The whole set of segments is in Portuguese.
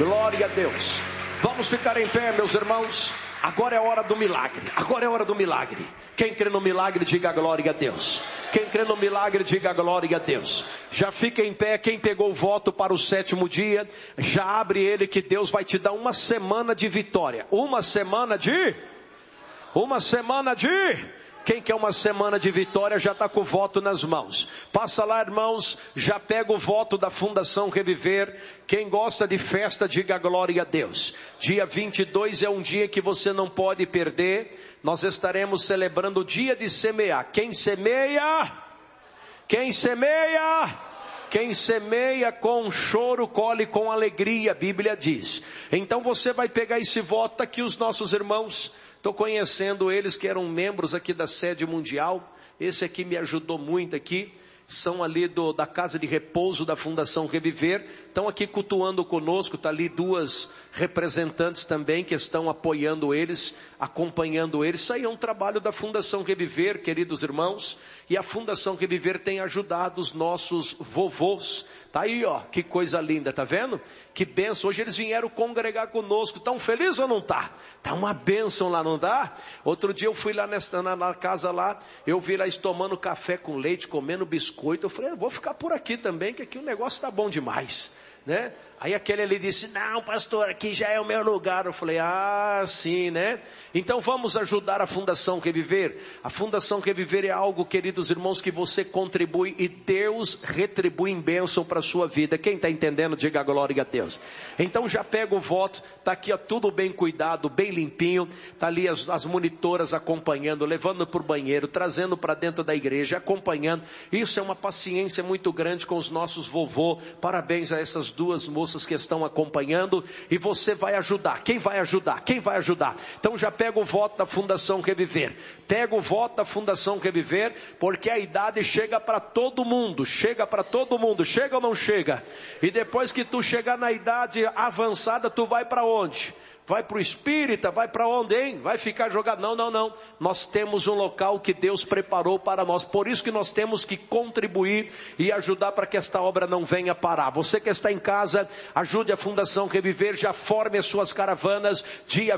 Glória a Deus. Vamos ficar em pé, meus irmãos. Agora é a hora do milagre. Agora é a hora do milagre. Quem crê no milagre, diga glória a Deus. Quem crê no milagre, diga glória a Deus. Já fica em pé. Quem pegou o voto para o 7º dia, já abre ele, que Deus vai te dar uma semana de vitória. Uma semana de... Quem quer uma semana de vitória já está com o voto nas mãos. Passa lá, irmãos, já pega o voto da Fundação Reviver. Quem gosta de festa, diga glória a Deus. Dia 22 é um dia que você não pode perder. Nós estaremos celebrando o dia de semear. Quem semeia com choro, colhe com alegria, a Bíblia diz. Então você vai pegar esse voto. Tá aqui os nossos irmãos. Estou conhecendo eles que eram membros aqui da sede mundial. Esse aqui me ajudou muito aqui. São ali da casa de repouso da Fundação Reviver. Estão aqui cultuando conosco. Está ali 2 representantes também que estão apoiando eles, acompanhando eles. Isso aí é um trabalho da Fundação Reviver, queridos irmãos. E a Fundação Reviver tem ajudado os nossos vovôs. Tá aí, ó, que coisa linda, tá vendo? Que bênção. Hoje eles vieram congregar conosco. Estão felizes ou não tá? Tá uma bênção lá, não dá? Outro dia eu fui lá na casa lá, eu vi lá eles tomando café com leite, comendo biscoito. Eu falei, vou ficar por aqui também, que aqui o negócio tá bom demais, né? Aí aquele ali disse, não, pastor, aqui já é o meu lugar. Eu falei, sim, né? Então vamos ajudar a Fundação Reviver. A Fundação Reviver é algo, queridos irmãos, que você contribui e Deus retribui em bênção para a sua vida. Quem está entendendo, diga glória a Deus. Então já pega o voto, está aqui, ó, tudo bem cuidado, bem limpinho. Está ali as monitoras acompanhando, levando para o banheiro, trazendo para dentro da igreja, acompanhando. Isso é uma paciência muito grande com os nossos vovô. Parabéns a essas 2 moças que estão acompanhando, e você vai ajudar. Quem vai ajudar? Então já pega o voto da Fundação Reviver. Pega o voto da Fundação Reviver, porque a idade chega para todo mundo. Chega ou não chega? E depois que tu chegar na idade avançada, tu vai para onde? Vai para o espírita, vai para onde, hein? Vai ficar jogado? Não. Nós temos um local que Deus preparou para nós. Por isso que nós temos que contribuir e ajudar para que esta obra não venha parar. Você que está em casa, ajude a Fundação Reviver, já forme as suas caravanas. Dia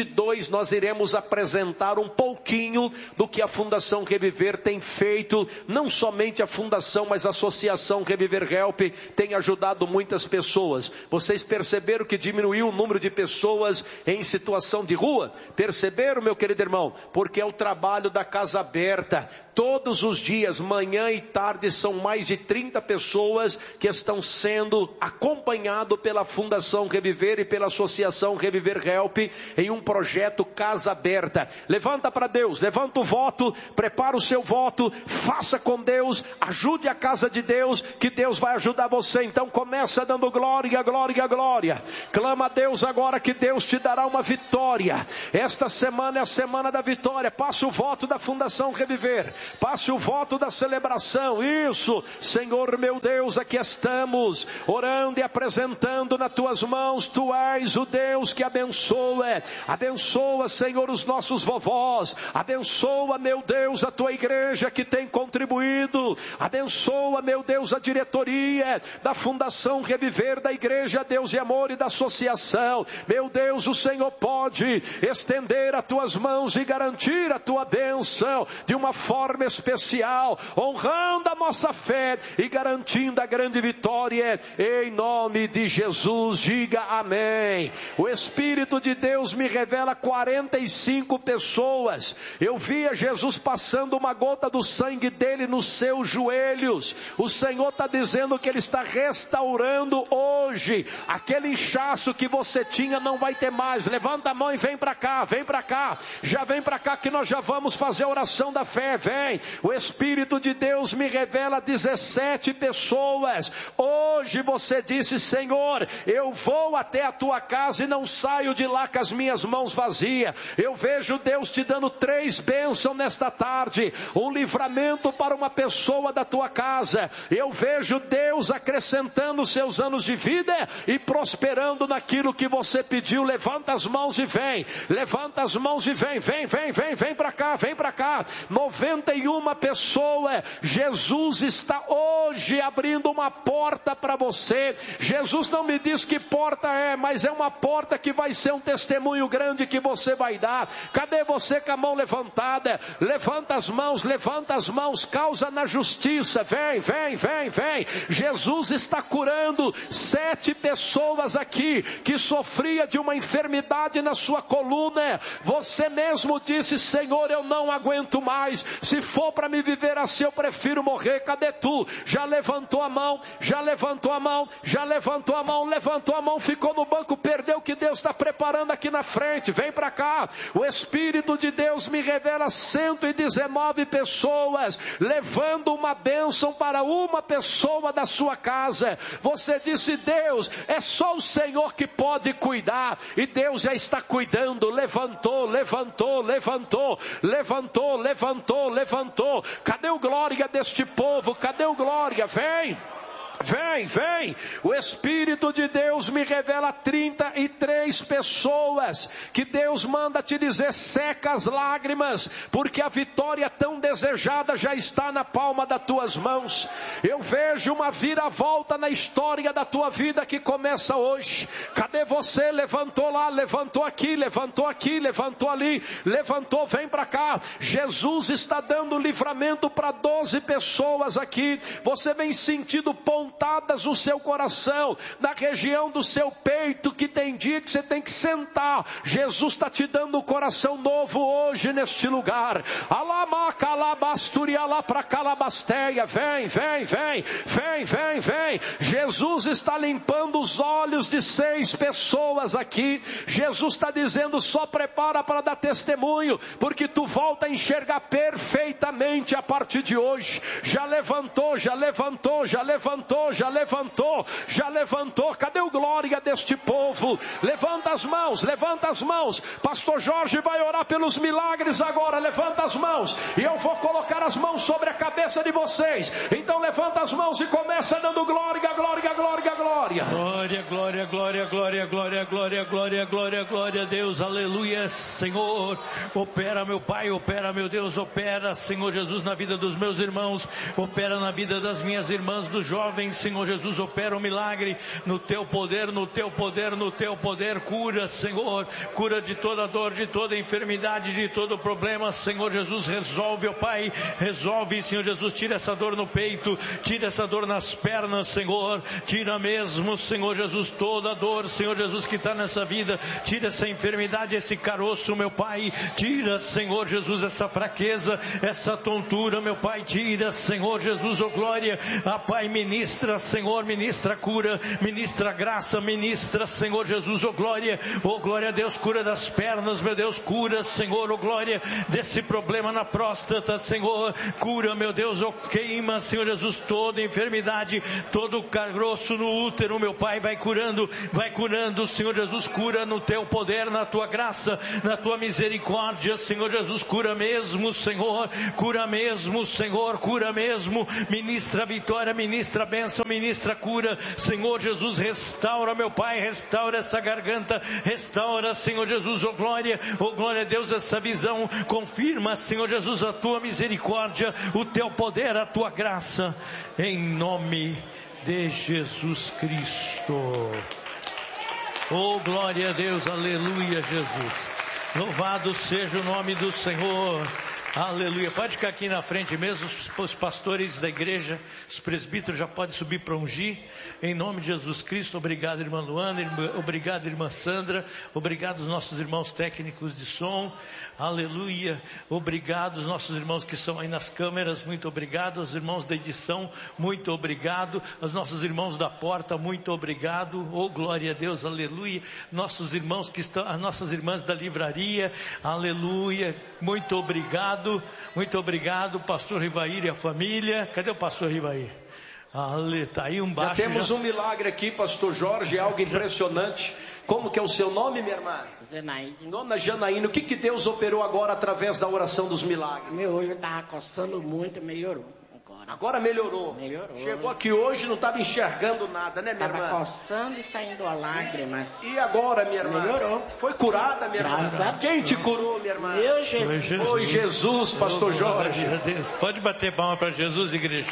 22 nós iremos apresentar um pouquinho do que a Fundação Reviver tem feito. Não somente a Fundação, mas a Associação Reviver Help tem ajudado muitas pessoas. Vocês perceberam que diminuiu o número de pessoas em situação de rua? Perceberam, meu querido irmão? Porque é o trabalho da Casa Aberta. Todos os dias, manhã e tarde, são mais de 30 pessoas que estão sendo acompanhado pela Fundação Reviver e pela Associação Reviver Help em um projeto Casa Aberta. Levanta para Deus, levanta o voto, prepara o seu voto, faça com Deus, ajude a casa de Deus, que Deus vai ajudar você. Então começa dando glória, glória, glória. Clama a Deus agora que Deus te dará uma vitória. Esta semana é a semana da vitória. Passa o voto da Fundação Reviver. Passe o voto da celebração. Isso, Senhor meu Deus, aqui estamos orando e apresentando nas tuas mãos. Tu és o Deus que abençoa. Abençoa, Senhor, os nossos vovós. Abençoa, meu Deus, a tua igreja que tem contribuído. Abençoa, meu Deus, a diretoria da Fundação Reviver, da Igreja Deus e Amor e da associação. Meu Deus, o Senhor pode estender as tuas mãos e garantir a tua bênção de uma forma especial, honrando a nossa fé e garantindo a grande vitória, em nome de Jesus. Diga amém. O Espírito de Deus me revela 45 pessoas. Eu via Jesus passando uma gota do sangue dele nos seus joelhos. O Senhor está dizendo que ele está restaurando hoje aquele inchaço que você tinha, não vai ter mais. Levanta a mão e vem para cá, já vem para cá que nós já vamos fazer a oração da fé. Vem. O Espírito de Deus me revela 17 pessoas. Hoje você disse: Senhor, eu vou até a tua casa e não saio de lá com as minhas mãos vazias. Eu vejo Deus te dando 3 bênçãos nesta tarde, um livramento para uma pessoa da tua casa. Eu vejo Deus acrescentando seus anos de vida e prosperando naquilo que você pediu. levanta as mãos e vem. Levanta as mãos e vem. Vem para cá. 91 pessoas. Jesus está hoje abrindo uma porta para você. Jesus não me diz que porta é, mas é uma porta que vai ser um testemunho grande que você vai dar. Cadê você com a mão levantada? Levanta as mãos, causa na justiça. Vem. Jesus está curando 7 pessoas aqui que sofria de uma enfermidade na sua coluna. Você mesmo disse: Senhor, eu não aguento mais. Se for para me viver assim, eu prefiro morrer. Cadê tu? Já levantou a mão, levantou a mão, ficou no banco, perdeu o que Deus está preparando aqui na frente. Vem para cá. O Espírito de Deus me revela 119 pessoas levando uma bênção para uma pessoa da sua casa. Você disse: Deus, é só o Senhor que pode cuidar, e Deus já está cuidando. Levantou. Cadê o glória deste povo? Cadê o glória? Vem. O Espírito de Deus me revela 33 pessoas que Deus manda te dizer: seca as lágrimas, porque a vitória tão desejada já está na palma das tuas mãos. Eu vejo uma viravolta na história da tua vida que começa hoje. Cadê você? Levantou lá, levantou aqui, levantou ali, levantou, vem para cá. Jesus está dando livramento para 12 pessoas aqui. Você vem sentindo pontadas no seu coração, na região do seu peito, que tem dia que você tem que sentar. Jesus está te dando um coração novo hoje neste lugar. Vem. Jesus está limpando os olhos de 6 pessoas aqui. Jesus está dizendo: só prepara para dar testemunho, porque tu volta a enxergar perfeitamente a partir de hoje. Já levantou. Cadê o glória deste povo? Levanta as mãos. Pastor Jorge vai orar pelos milagres agora. Levanta as mãos e eu vou colocar as mãos sobre a cabeça de vocês. Então levanta as mãos e começa dando glória. Glória a Deus, aleluia. Senhor, opera, meu Pai, opera, meu Deus, opera, Senhor Jesus, na vida dos meus irmãos, opera na vida das minhas irmãs, dos jovens. Senhor Jesus, opera um milagre no teu poder, cura, Senhor, cura de toda dor, de toda enfermidade, de todo problema. Senhor Jesus, resolve, ó Pai, resolve, Senhor Jesus, tira essa dor no peito, tira essa dor nas pernas, Senhor, tira mesmo, Senhor Jesus, toda a dor, Senhor Jesus, que está nessa vida, tira essa enfermidade, esse caroço, meu Pai, tira, Senhor Jesus, essa fraqueza, essa tontura, meu Pai, tira, Senhor Jesus, ó glória, a Pai, ministra, Senhor, ministra cura, ministra graça, ministra, Senhor Jesus, ó glória a Deus, cura das pernas, meu Deus, cura, Senhor, ó glória, desse problema na próstata, Senhor, cura, meu Deus, ó queima, Senhor Jesus, toda enfermidade, todo caroço no útero, meu Pai, vai curando, Senhor Jesus, cura no teu poder, na tua graça, na tua misericórdia, Senhor Jesus, cura mesmo, Senhor, cura mesmo, ministra vitória, ministra bênção, ministra cura, Senhor Jesus, restaura, meu Pai, restaura essa garganta, restaura, Senhor Jesus, ó glória a Deus, essa visão, confirma, Senhor Jesus, a tua misericórdia, o teu poder, a tua graça, em nome de Jesus Cristo. Oh, glória a Deus, aleluia, Jesus, louvado seja o nome do Senhor. Aleluia, pode ficar aqui na frente mesmo, os pastores da igreja, os presbíteros já podem subir para ungir, em nome de Jesus Cristo. Obrigado, irmã Luana, obrigado, irmã Sandra, obrigado os nossos irmãos técnicos de som, aleluia, obrigado os nossos irmãos que estão aí nas câmeras, muito obrigado, os irmãos da edição, muito obrigado, os nossos irmãos da porta, muito obrigado, oh glória a Deus, aleluia, nossos irmãos que estão, as nossas irmãs da livraria, aleluia, muito obrigado, pastor Rivair e a família. Cadê o pastor Rivair? Tá aí um baixo. Já temos um milagre aqui, pastor Jorge, algo impressionante. Como que é o seu nome, minha irmã? Zenaíde. Dona Janaína, o que Deus operou agora através da oração dos milagres? Meu olho estava coçando muito, melhorou. agora. Agora melhorou. Melhorou. Chegou aqui hoje, não estava enxergando nada, né, minha Tava irmã? coçando e saindo lágrimas. E agora, minha irmã? Melhorou. Foi curada, minha irmã? Graças a Deus. Quem te curou, minha irmã? Meu Jesus. Foi Jesus, pastor Jorge. Glória a Deus. Pode bater palma para Jesus, igreja.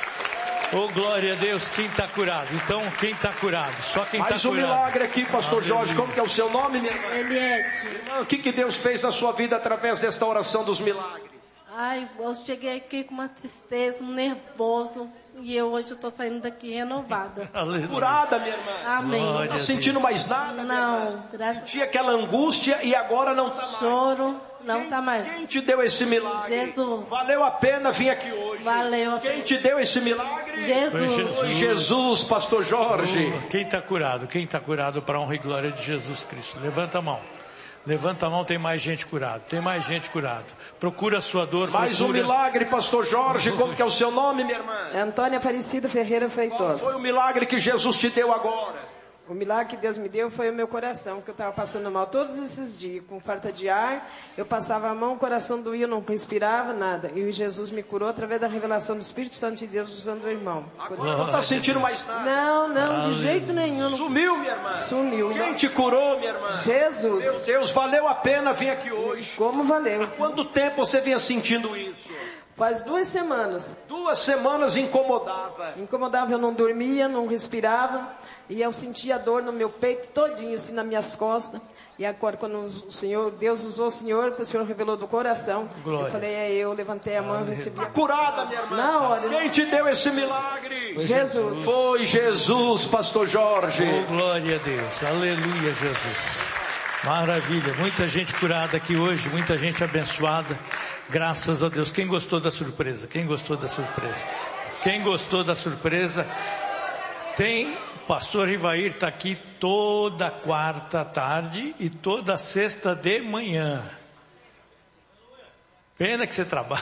Oh, glória a Deus, quem está curado? Então, quem está curado? Só quem está Mais curado. um milagre aqui, pastor Jorge. Como que é o seu nome, minha irmã? Eliette. Irmã, o que Deus fez na sua vida através desta oração dos milagres? Ai, eu cheguei aqui com uma tristeza, um nervoso. E hoje eu estou saindo daqui renovada. Aleluia. Curada, minha irmã. Amém. Não está sentindo mais nada, minha irmã? Não, graças Sentia aquela angústia e agora não está mais. Choro, não está mais. Quem te deu esse milagre? Jesus. Valeu a pena vir aqui hoje. Valeu a Quem pena. te deu esse milagre? Jesus. Foi Jesus, pastor Jorge. Quem está curado? Quem está curado para a honra e glória de Jesus Cristo? Levanta a mão. Levanta a mão, tem mais gente curada. Tem mais gente curada. Procura a sua dor. Mais um milagre, pastor Jorge. Como que é o seu nome, minha irmã? Antônia Aparecida Ferreira Qual Feitosa. foi o milagre que Jesus te deu agora? O milagre que Deus me deu foi o meu coração, que eu estava passando mal todos esses dias, com falta de ar. Eu passava a mão, o coração doía, eu não respirava nada. E Jesus me curou através da revelação do Espírito Santo de Deus usando o irmão. Agora não está sentindo mais nada. Não, de jeito nenhum. Sumiu, minha irmã. Sumiu. Quem te curou, minha irmã? Jesus. Meu Deus, valeu a pena vir aqui hoje. Como valeu? Quanto tempo você vinha sentindo isso? Faz 2 semanas. 2 semanas incomodava. Incomodava, eu não dormia, não respirava. E eu sentia dor no meu peito todinho, assim, nas minhas costas. E agora, quando o Senhor, Deus usou o Senhor, que o Senhor revelou do coração, Glória. eu falei, eu levantei a mão e recebi a Curada, minha irmã. Na hora. Quem te deu esse milagre? Jesus. Foi Jesus, pastor Jorge. Oh, glória a Deus. Aleluia, Jesus. Maravilha. Muita gente curada aqui hoje, muita gente abençoada. Graças a Deus. Quem gostou da surpresa? Quem gostou da surpresa? Quem gostou da surpresa? Tem, pastor Rivair está aqui toda quarta tarde e toda sexta de manhã. Pena que você trabalha.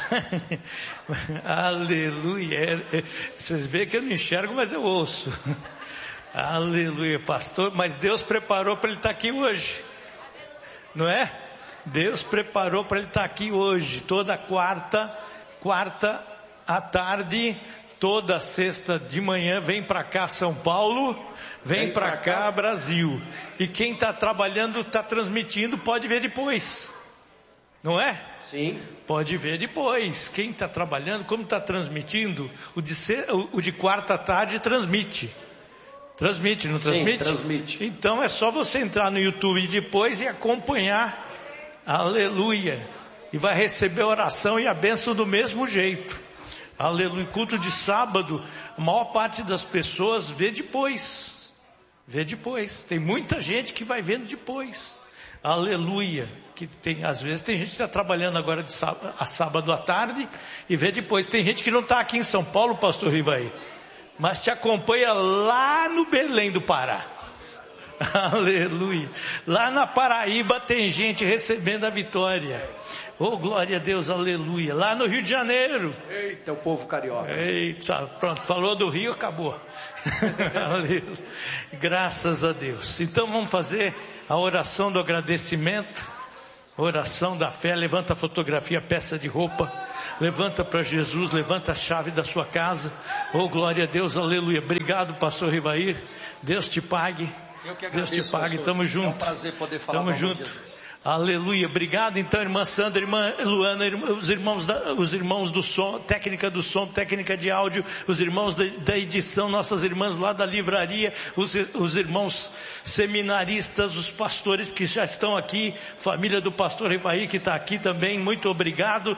Aleluia. Vocês veem que eu não enxergo, mas eu ouço. Aleluia, pastor. Mas Deus preparou para ele estar aqui hoje. Não é? Deus preparou para ele estar aqui hoje. Toda quarta à tarde. Toda sexta de manhã, vem para cá São Paulo, vem para cá Brasil. E quem está trabalhando, está transmitindo, pode ver depois. Não é? Sim. Pode ver depois. Quem está trabalhando, como está transmitindo, o de quarta à tarde transmite. Transmite, não transmite? Sim, transmite. Então é só você entrar no YouTube depois e acompanhar. Aleluia. E vai receber a oração e a bênção do mesmo jeito. Aleluia. Culto de sábado, a maior parte das pessoas vê depois. Vê depois. Tem muita gente que vai vendo depois. Aleluia. Que tem, às vezes tem gente que está trabalhando agora de sábado à tarde e vê depois. Tem gente que não está aqui em São Paulo, pastor Rivaí, mas te acompanha lá no Belém do Pará. Aleluia. Lá na Paraíba tem gente recebendo a vitória. Oh, glória a Deus, aleluia. Lá no Rio de Janeiro. Eita, o povo carioca. Eita, pronto, falou do Rio, acabou. Aleluia. Graças a Deus. Então vamos fazer a oração do agradecimento, oração da fé. Levanta a fotografia, peça de roupa. Levanta para Jesus, levanta a chave da sua casa. Oh, glória a Deus, aleluia. Obrigado, pastor Rivair. Deus te pague. Eu que Deus agradeço, te pague, pastor. tamo junto. É um prazer poder falar. Tamo junto. Aleluia, obrigado então, irmã Sandra, irmã Luana, os irmãos do som, técnica do som, técnica de áudio, os irmãos da edição, nossas irmãs lá da livraria, os irmãos seminaristas, os pastores que já estão aqui, família do pastor Rivaí que está aqui também, muito obrigado,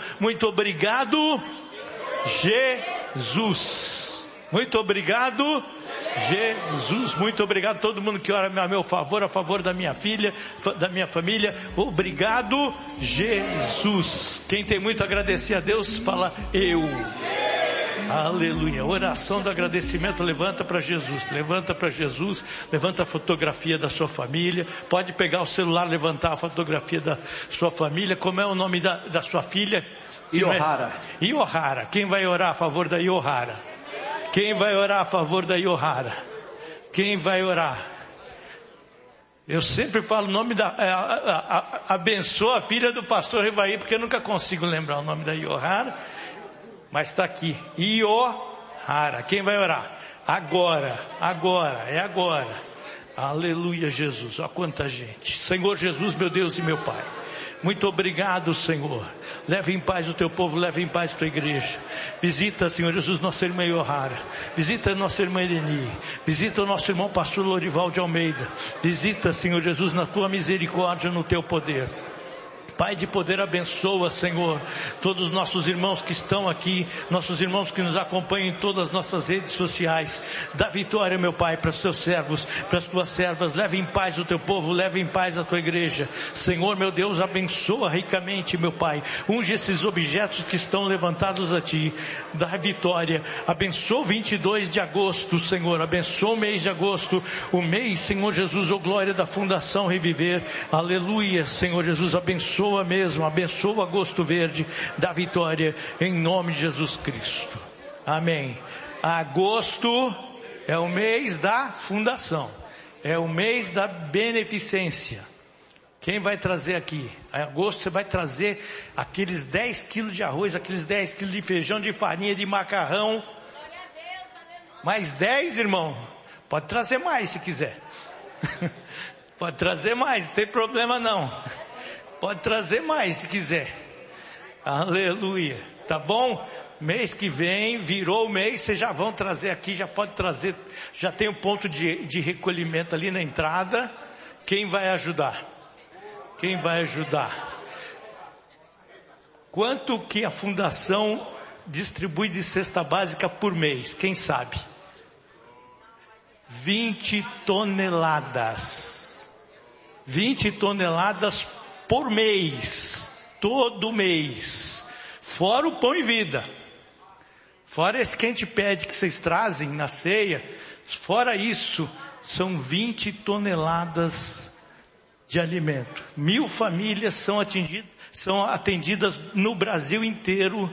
Jesus, muito obrigado, Jesus, muito obrigado a todo mundo que ora a meu favor, a favor da minha filha, da minha família. Obrigado, Jesus. Quem tem muito a agradecer a Deus, fala eu. Aleluia. Oração do agradecimento, levanta para Jesus. Levanta para Jesus, levanta a fotografia da sua família. Pode pegar o celular, levantar a fotografia da sua família. Como é o nome da sua filha? Iohara. Iohara. Quem vai orar a favor da Iohara? Quem vai orar a favor da Iohara? Quem vai orar? Eu sempre falo o nome abençoa a filha do pastor Rivaí, porque eu nunca consigo lembrar o nome da Iohara. mas está aqui. Iohara. Quem vai orar? Agora, é agora. Aleluia, Jesus. Olha quanta gente. Senhor Jesus, meu Deus e meu Pai, muito obrigado, Senhor. Leve em paz o teu povo, leve em paz a tua igreja. Visita, Senhor Jesus, nossa irmã Iohara. Visita nossa irmã Ireni. Visita o nosso irmão pastor Lorival de Almeida. Visita, Senhor Jesus, na tua misericórdia, no teu poder. Pai de poder, abençoa, Senhor, todos os nossos irmãos que estão aqui, nossos irmãos que nos acompanham em todas as nossas redes sociais. Dá vitória, meu Pai, para os teus servos, para as tuas servas. Leve em paz o teu povo, leve em paz a tua igreja. Senhor, meu Deus, abençoa ricamente, meu Pai. Unge esses objetos que estão levantados a ti. Dá vitória. Abençoa o 22 de agosto, Senhor. Abençoa o mês de agosto, o mês, Senhor Jesus, oh glória da Fundação Reviver. Aleluia, Senhor Jesus, abençoa mesmo, abençoa Agosto Verde, da vitória, em nome de Jesus Cristo. Amém. Agosto é o mês da fundação, é o mês da beneficência. Quem vai trazer aqui? Em agosto você vai trazer aqueles 10 quilos de arroz, aqueles 10 quilos de feijão, de farinha, de macarrão. Mais 10, irmão? Pode trazer mais se quiser. Pode trazer mais, não tem problema não. Pode trazer mais se quiser. Aleluia. Tá bom? Mês que vem, virou o mês, vocês já vão trazer aqui, já pode trazer. Já tem um ponto de recolhimento ali na entrada. Quem vai ajudar? Quem vai ajudar? Quanto que a fundação distribui de cesta básica por mês? Quem sabe? 20 toneladas. 20 toneladas por mês, todo mês, fora o pão e vida, fora esse que a gente pede que vocês trazem na ceia, fora isso, são 20 toneladas de alimento. 1000 famílias são atendidas no Brasil inteiro.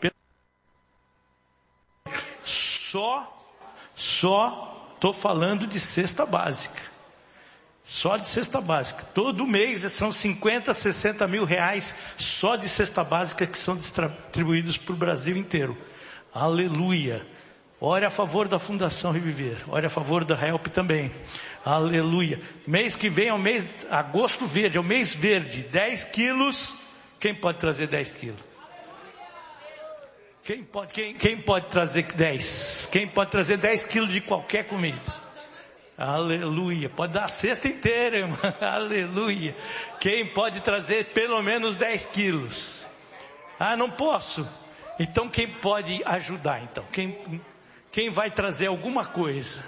Só estou falando de cesta básica. Só de cesta básica. Todo mês são 50, 60 mil reais só de cesta básica que são distribuídos para o Brasil inteiro. Aleluia. Ore a favor da Fundação Reviver. Ore a favor da Help também. Aleluia. Mês que vem é o mês, Agosto Verde, é o mês verde. 10 quilos. Quem pode trazer 10 quilos? Quem pode trazer 10? Quem pode trazer 10 quilos de qualquer comida? Aleluia. Pode dar a cesta inteira, irmão. Aleluia. Quem pode trazer pelo menos 10 quilos? Ah, não posso. Então quem pode ajudar? Então quem vai trazer alguma coisa?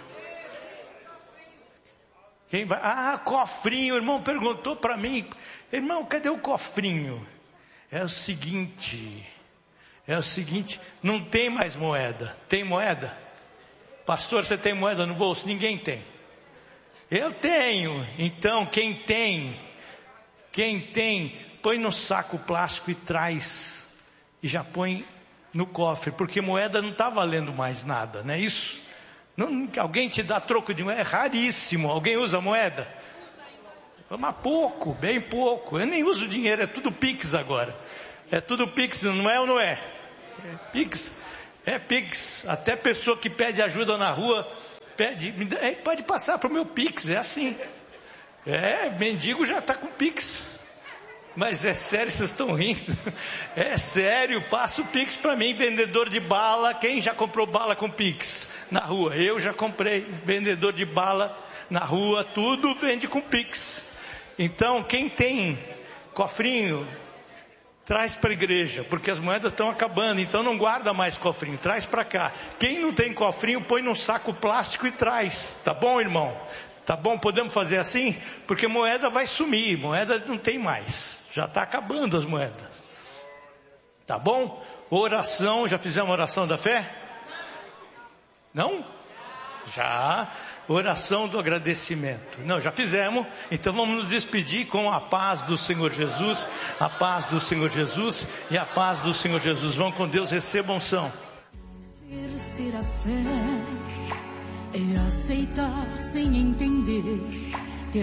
Quem vai? Ah, cofrinho. O irmão perguntou para mim. Irmão, cadê o cofrinho? É o seguinte, não tem mais moeda. Tem moeda? Pastor, você tem moeda no bolso? Ninguém tem. Eu tenho. Então quem tem, põe no saco plástico e traz, e já põe no cofre, porque moeda não está valendo mais nada, não é isso? Não, alguém te dá troco de moeda? É raríssimo. Alguém usa moeda? Mas pouco, bem pouco. Eu nem uso dinheiro, é tudo Pix agora. É tudo Pix, não é ou não é? É Pix. É Pix. Até pessoa que pede ajuda na rua, pode passar para o meu Pix, é assim. Mendigo já está com Pix. Mas é sério, vocês estão rindo? É sério, passa o Pix para mim, vendedor de bala. Quem já comprou bala com Pix na rua? Eu já comprei, vendedor de bala na rua, tudo vende com Pix. Então, quem tem cofrinho, traz para a igreja, porque as moedas estão acabando, então não guarda mais cofrinho, traz para cá. Quem não tem cofrinho, põe num saco plástico e traz, tá bom, irmão? Tá bom, podemos fazer assim? Porque moeda vai sumir, moeda não tem mais, já está acabando as moedas. Tá bom? Oração, já fizemos a oração da fé? Não? Já. Oração do agradecimento. Não, já fizemos. Então vamos nos despedir com a paz do Senhor Jesus. A paz do Senhor Jesus e a paz do Senhor Jesus. Vão com Deus, recebam unção. Exercer a fé é aceitar sem entender.